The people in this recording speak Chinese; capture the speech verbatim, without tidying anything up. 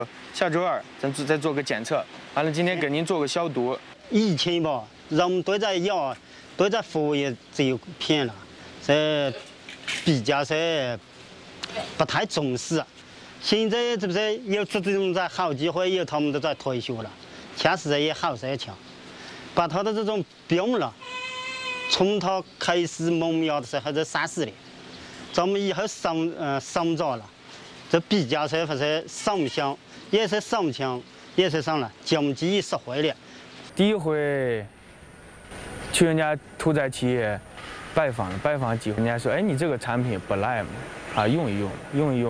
下周二咱再做个检测，完了今天给您做个消毒。 以前吧，人们对这药、对这服务业只有偏了，这比较是不太重视。现在这不是有这种在好机会，有他们都在退休了，确实也好事情，把他的这种病了，从他开始萌芽的时候就杀死了，咱们以后生呃生长了，这比较是不是上香，也是上香，也是上了经济实惠了。 第一回去人家屠宰企业拜访了，拜访几回，人家说，哎，你这个产品不赖嘛，啊，用一用，用一用。